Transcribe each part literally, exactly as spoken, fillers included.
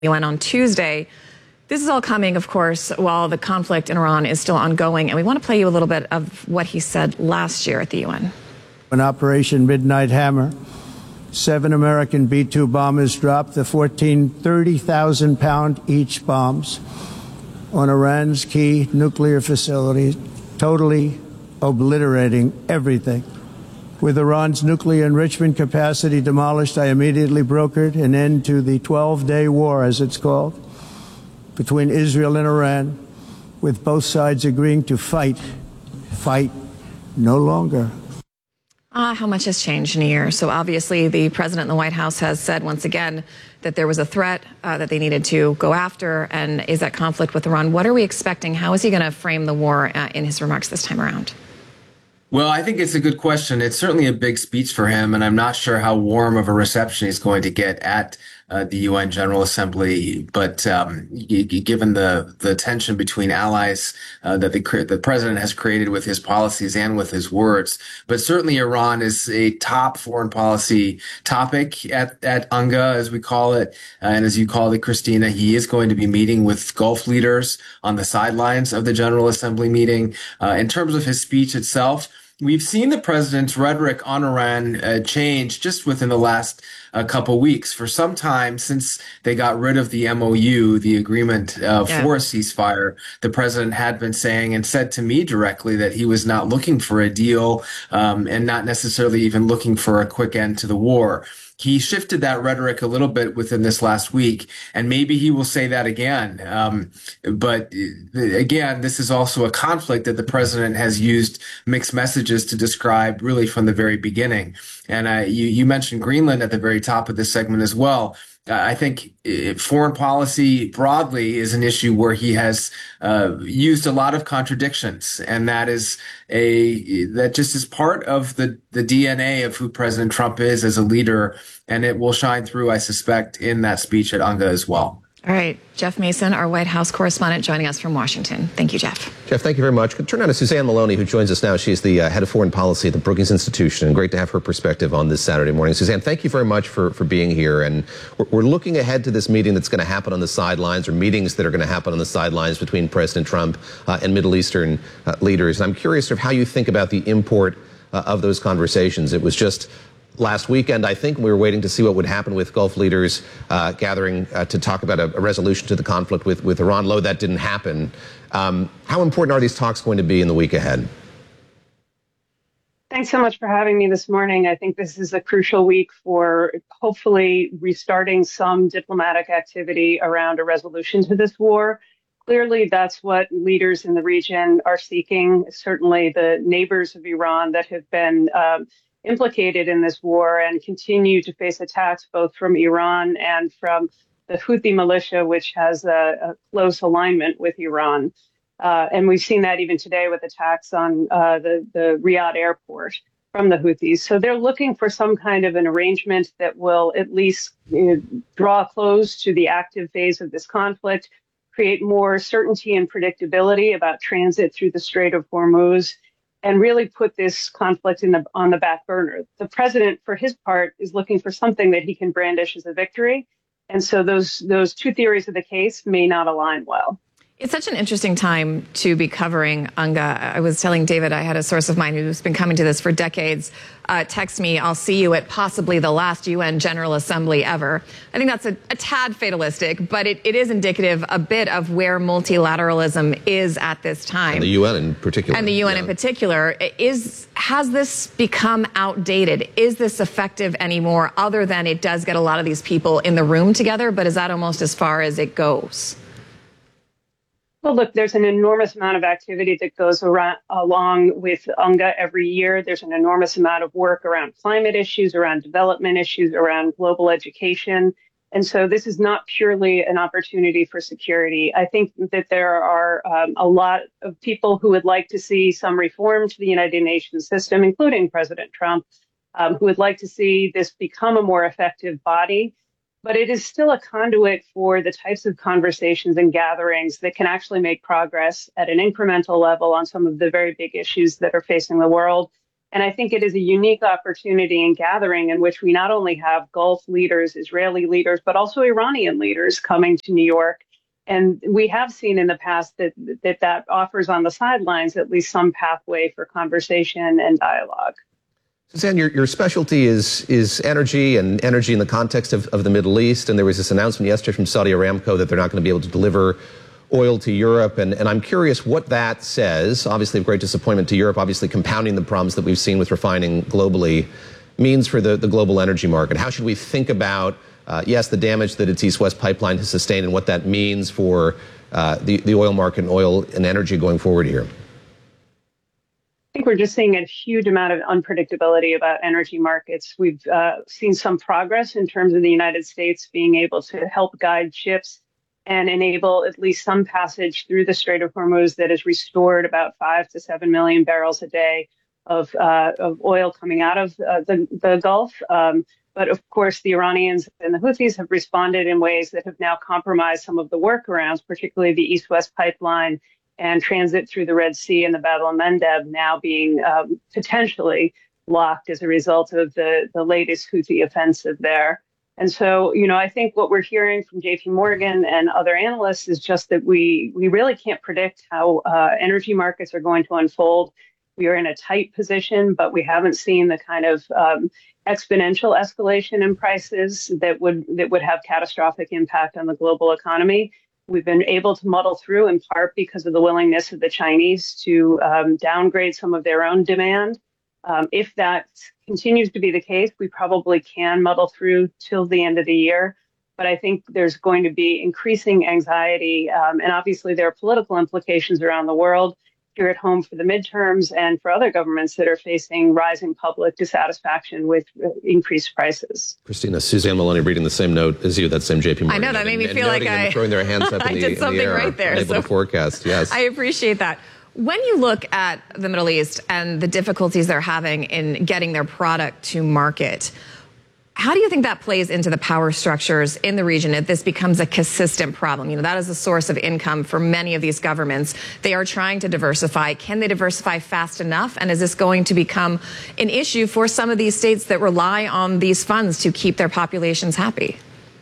U N on Tuesday. This is all coming, of course, while the conflict in Iran is still ongoing. And we want to play you a little bit of what he said last year at the U N. When Operation Midnight Hammer, seven American B two bombers dropped the fourteen thirty thousand pound each bombs on Iran's key nuclear facilities, totally obliterating everything. With Iran's nuclear enrichment capacity demolished, I immediately brokered an end to the twelve-day war, as it's called, between Israel and Iran, with both sides agreeing to fight, fight no longer. Ah, how much has changed in a year. So obviously the president in the White House has said once again that there was a threat uh, that they needed to go after and is at conflict with Iran. What are we expecting? How is he going to frame the war uh, in his remarks this time around? Well, I think it's a good question. It's certainly a big speech for him, and I'm not sure how warm of a reception he's going to get at uh, the U N General Assembly. But um, given the the tension between allies uh, that the, the president has created with his policies and with his words, but certainly Iran is a top foreign policy topic at at UNGA, as we call it, uh, and as you call it, Christina, he is going to be meeting with Gulf leaders on the sidelines of the General Assembly meeting. Uh, in terms of his speech itself, we've seen the president's rhetoric on Iran uh, change just within the last uh, couple weeks. For some time since they got rid of the M O U, the agreement uh, yeah. for a ceasefire, the president had been saying and said to me directly that he was not looking for a deal um, and not necessarily even looking for a quick end to the war. He shifted that rhetoric a little bit within this last week, and maybe he will say that again. Um, but again, this is also a conflict that the president has used mixed messages to describe really from the very beginning. And uh, you, you mentioned Greenland at the very top of this segment as well. Uh, I think foreign policy broadly is an issue where he has uh, used a lot of contradictions, and that is a that just is part of the the D N A of who President Trump is as a leader, and it will shine through, I suspect, in that speech at UNGA as well. All right, Jeff Mason, our White House correspondent, joining us from Washington. Thank you, Jeff. Jeff, thank you very much. Turn now to Suzanne Maloney, who joins us now. She's the uh, head of foreign policy at the Brookings Institution, and great to have her perspective on this Saturday morning. Suzanne, thank you very much for, for being here. And we're, we're looking ahead to this meeting that's going to happen on the sidelines, or meetings that are going to happen on the sidelines between President Trump uh, and Middle Eastern uh, leaders. And I'm curious sort of how you think about the import uh, of those conversations. It was just last weekend, I think, we were waiting to see what would happen with Gulf leaders uh, gathering uh, to talk about a, a resolution to the conflict with, with Iran. Lo, that didn't happen. Um, how important are these talks going to be in the week ahead? Thanks so much for having me this morning. I think this is a crucial week for hopefully restarting some diplomatic activity around a resolution to this war. Clearly, that's what leaders in the region are seeking. Certainly the neighbors of Iran that have been um, implicated in this war and continue to face attacks both from Iran and from the Houthi militia, which has a, a close alignment with Iran. Uh, and we've seen that even today with attacks on uh, the, the Riyadh airport from the Houthis. So they're looking for some kind of an arrangement that will at least you know, draw close to the active phase of this conflict, create more certainty and predictability about transit through the Strait of Hormuz, and really put this conflict in the, on the back burner. The president, for his part, is looking for something that he can brandish as a victory. And so those those two theories of the case may not align well. It's such an interesting time to be covering UNGA. I was telling David, I had a source of mine who's been coming to this for decades, uh, text me, I'll see you at possibly the last U N General Assembly ever. I think that's a, a tad fatalistic, but it, it is indicative a bit of where multilateralism is at this time. And the U N in particular. And the U N yeah. in particular. Is, has this become outdated? Is this effective anymore, other than it does get a lot of these people in the room together, but is that almost as far as it goes? Well, look, there's an enormous amount of activity that goes around, along with UNGA every year. There's an enormous amount of work around climate issues, around development issues, around global education. And so this is not purely an opportunity for security. I think that there are um, a lot of people who would like to see some reform to the United Nations system, including President Trump, um, who would like to see this become a more effective body. But it is still a conduit for the types of conversations and gatherings that can actually make progress at an incremental level on some of the very big issues that are facing the world. And I think it is a unique opportunity and gathering in which we not only have Gulf leaders, Israeli leaders, but also Iranian leaders coming to New York. And we have seen in the past that that, that offers on the sidelines at least some pathway for conversation and dialogue. Suzanne, your, your specialty is is energy and energy in the context of, of the Middle East. And there was this announcement yesterday from Saudi Aramco that they're not going to be able to deliver oil to Europe. And, and I'm curious what that says. Obviously, of great disappointment to Europe, obviously compounding the problems that we've seen with refining globally, means for the, the global energy market. How should we think about, uh, yes, the damage that its East-West pipeline has sustained and what that means for uh, the, the oil market and oil and energy going forward here? I think we're just seeing a huge amount of unpredictability about energy markets. We've uh, seen some progress in terms of the United States being able to help guide ships and enable at least some passage through the Strait of Hormuz that has restored about five to seven million barrels a day of uh, of oil coming out of uh, the, the Gulf. Um, but of course, the Iranians and the Houthis have responded in ways that have now compromised some of the workarounds, particularly the East-West pipeline and transit through the Red Sea and the Bab el-Mandeb now being um, potentially blocked as a result of the, the latest Houthi offensive there. And so, you know, I think what we're hearing from J P Morgan and other analysts is just that we we really can't predict how uh, energy markets are going to unfold. We are in a tight position, but we haven't seen the kind of um, exponential escalation in prices that would that would have catastrophic impact on the global economy. We've been able to muddle through in part because of the willingness of the Chinese to um, downgrade some of their own demand. Um, if that continues to be the case, we probably can muddle through till the end of the year. But I think there's going to be increasing anxiety. Um, and obviously, there are political implications around the world, here at home for the midterms and for other governments that are facing rising public dissatisfaction with increased prices. Christina, Suzanne Maloney reading the same note as you, that same J P Morgan. I know, that made me and, feel and like I throwing their hands up in I the, did in something the air, right there. unable So to forecast, yes. I appreciate that. When you look at the Middle East and the difficulties they're having in getting their product to market, how do you think that plays into the power structures in the region if this becomes a consistent problem? You know, that is a source of income for many of these governments. They are trying to diversify. Can they diversify fast enough? And is this going to become an issue for some of these states that rely on these funds to keep their populations happy?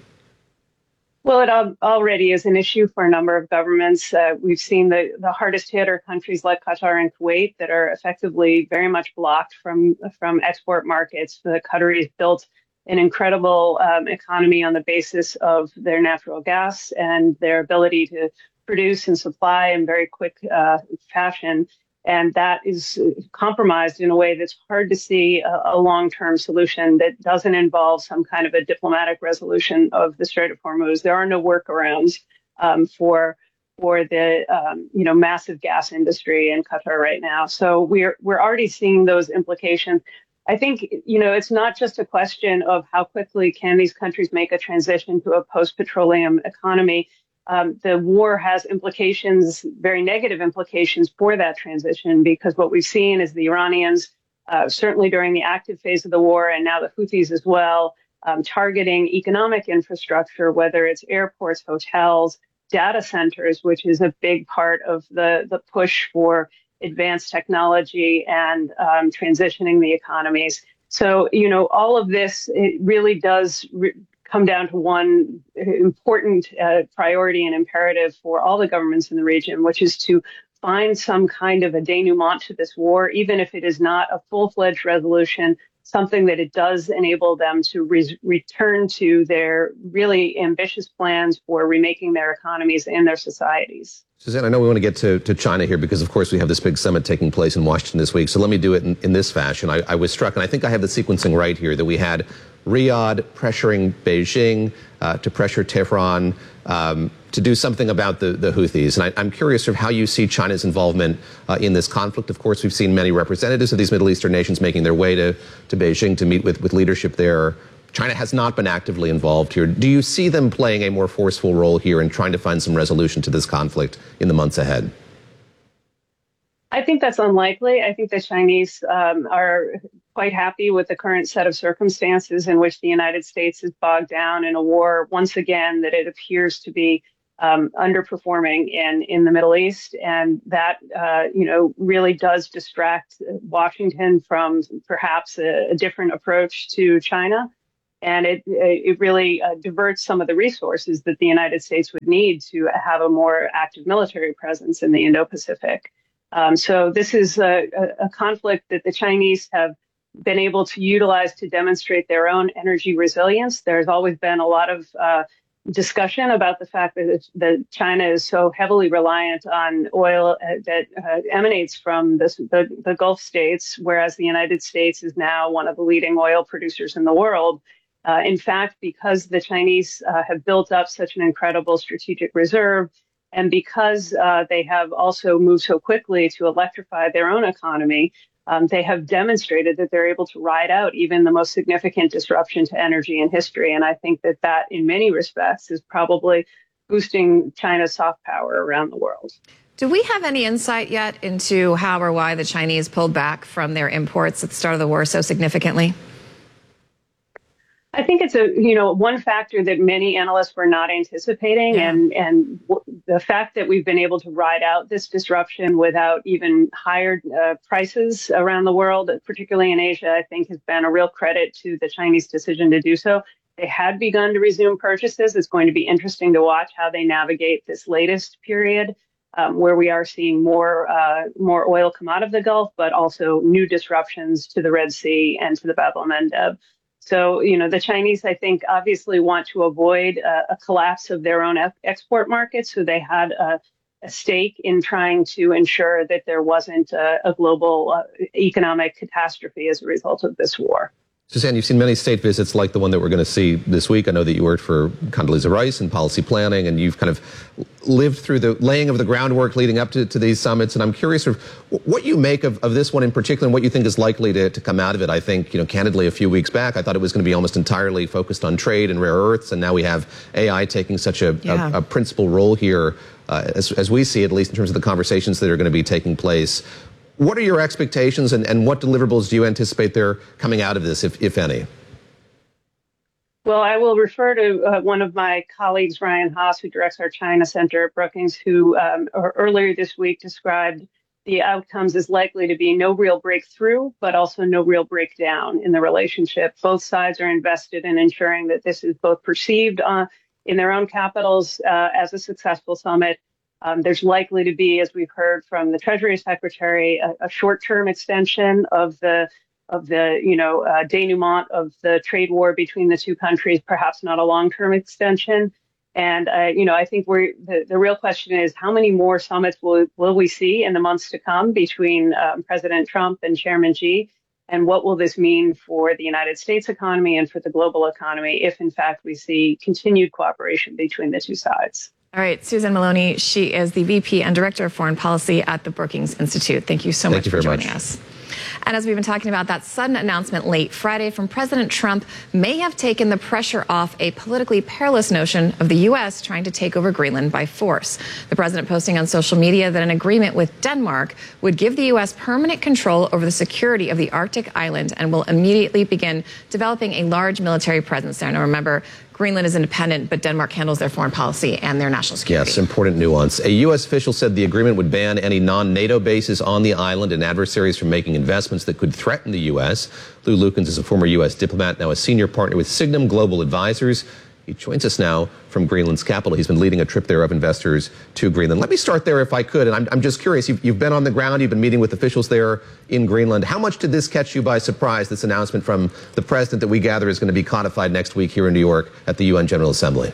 Well, it already is an issue for a number of governments. Uh, we've seen the, the hardest hit are countries like Qatar and Kuwait that are effectively very much blocked from, from export markets. The Qataris built an incredible um, economy on the basis of their natural gas and their ability to produce and supply in very quick uh, fashion. And that is compromised in a way that's hard to see a, a long-term solution that doesn't involve some kind of a diplomatic resolution of the Strait of Hormuz. There are no workarounds um, for for the um, you know massive gas industry in Qatar right now. So we're we're already seeing those implications. I think, you know, it's not just a question of how quickly can these countries make a transition to a post-petroleum economy. Um, the war has implications, very negative implications for that transition, because what we've seen is the Iranians, uh, certainly during the active phase of the war, and now the Houthis as well, um, targeting economic infrastructure, whether it's airports, hotels, data centers, which is a big part of the, the push for advanced technology and um, transitioning the economies. So, you know, all of this, it really does re- come down to one important uh, priority and imperative for all the governments in the region, which is to find some kind of a denouement to this war, even if it is not a full-fledged resolution, something that it does enable them to re- return to their really ambitious plans for remaking their economies and their societies. Suzanne, I know we want to get to, to China here because, of course, we have this big summit taking place in Washington this week. So let me do it in, in this fashion. I, I was struck, and I think I have the sequencing right here, that we had Riyadh pressuring Beijing uh, to pressure Tehran um, to do something about the, the Houthis. And I, I'm curious of how you see China's involvement uh, in this conflict. Of course, we've seen many representatives of these Middle Eastern nations making their way to, to Beijing to meet with, with leadership there. China has not been actively involved here. Do you see them playing a more forceful role here in trying to find some resolution to this conflict in the months ahead? I think that's unlikely. I think the Chinese um, are quite happy with the current set of circumstances in which the United States is bogged down in a war, once again, that it appears to be um, underperforming in, in the Middle East. And that, uh, you know, really does distract Washington from perhaps a, a different approach to China. And it it really uh, diverts some of the resources that the United States would need to have a more active military presence in the Indo-Pacific. Um, so this is a, a conflict that the Chinese have been able to utilize to demonstrate their own energy resilience. There's always been a lot of uh, discussion about the fact that, that China is so heavily reliant on oil uh, that uh, emanates from this, the, the Gulf states, whereas the United States is now one of the leading oil producers in the world. Uh, in fact, because the Chinese uh, have built up such an incredible strategic reserve, and because uh, they have also moved so quickly to electrify their own economy, um, they have demonstrated that they're able to ride out even the most significant disruption to energy in history. And I think that that, in many respects, is probably boosting China's soft power around the world. Do we have any insight yet into how or why the Chinese pulled back from their imports at the start of the war so significantly? I think it's a, you know, one factor that many analysts were not anticipating. Yeah. And, and w- the fact that we've been able to ride out this disruption without even higher uh, prices around the world, particularly in Asia, I think has been a real credit to the Chinese decision to do so. They had begun to resume purchases. It's going to be interesting to watch how they navigate this latest period um, where we are seeing more, uh, more oil come out of the Gulf, but also new disruptions to the Red Sea and to the Bab el-Mandeb. So, you know, the Chinese, I think, obviously want to avoid uh, a collapse of their own e- export markets. So they had a, a stake in trying to ensure that there wasn't a, a global uh, economic catastrophe as a result of this war. Suzanne, you've seen many state visits like the one that we're going to see this week. I know that you worked for Condoleezza Rice in policy planning, and you've kind of lived through the laying of the groundwork leading up to, to these summits. And I'm curious sort of what you make of, of this one in particular and what you think is likely to, to come out of it. I think, you know, candidly, a few weeks back, I thought it was going to be almost entirely focused on trade and rare earths. And now we have A I taking such a, yeah. a, a principal role here, uh, as, as we see, at least in terms of the conversations that are going to be taking place. What are your expectations, and, and what deliverables do you anticipate there coming out of this, if, if any? Well, I will refer to uh, one of my colleagues, Ryan Haas, who directs our China Center at Brookings, who um, earlier this week described the outcomes as likely to be no real breakthrough, but also no real breakdown in the relationship. Both sides are invested in ensuring that this is both perceived uh, in their own capitals uh, as a successful summit. Um, there's likely to be, as we've heard from the Treasury Secretary, a, a short-term extension of the of the you know uh, denouement of the trade war between the two countries, perhaps not a long-term extension. And uh, you know, I think we're the, the real question is how many more summits will will we see in the months to come between um, President Trump and Chairman Xi, and what will this mean for the United States economy and for the global economy if, in fact, we see continued cooperation between the two sides. All right, Susan Maloney, she is the V P and Director of Foreign Policy at the Brookings Institute. Thank you so Thank much you for very joining much. us. And as we've been talking about, that sudden announcement late Friday from President Trump may have taken the pressure off a politically perilous notion of the U S trying to take over Greenland by force. The president posting on social media that an agreement with Denmark would give the U S permanent control over the security of the Arctic island and will immediately begin developing a large military presence there. Now, remember, Greenland is independent, but Denmark handles their foreign policy and their national security. Yes, important nuance. A U S official said the agreement would ban any non-NATO bases on the island and adversaries from making investments that could threaten the U S. Lou Lukens is a former U S diplomat, now a senior partner with Signum Global Advisors. He joins us now from Greenland's capital. He's been leading a trip there of investors to Greenland. Let me start there if I could. And I'm, I'm just curious, you've, you've been on the ground, you've been meeting with officials there in Greenland. How much did this catch you by surprise, this announcement from the president that we gather is going to be codified next week here in New York at the U N General Assembly?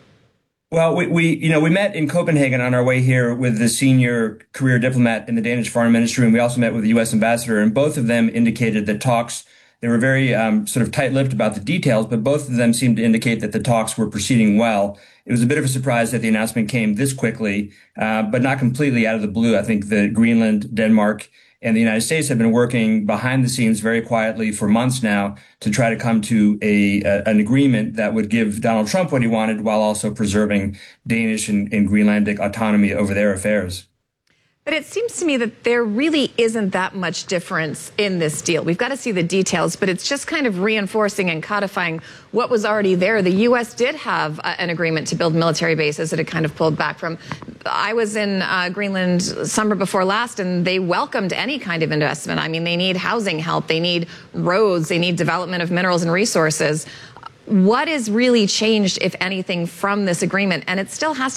Well, we, we, you know, we met in Copenhagen on our way here with the senior career diplomat in the Danish Foreign Ministry, and we also met with the U S ambassador, and both of them indicated that talks, they were very um, sort of tight-lipped about the details, but both of them seemed to indicate that the talks were proceeding well. It was a bit of a surprise that the announcement came this quickly, uh, but not completely out of the blue. I think that Greenland, Denmark, and the United States have been working behind the scenes very quietly for months now to try to come to a, a an agreement that would give Donald Trump what he wanted while also preserving Danish and, and Greenlandic autonomy over their affairs. But it seems to me that there really isn't that much difference in this deal. We've got to see the details, but it's just kind of reinforcing and codifying what was already there. The U S did have uh, an agreement to build military bases that it kind of pulled back from. I was in uh, Greenland summer before last, and they welcomed any kind of investment. I mean, they need housing help, they need roads, they need development of minerals and resources. What is really changed, if anything, from this agreement? And it still has to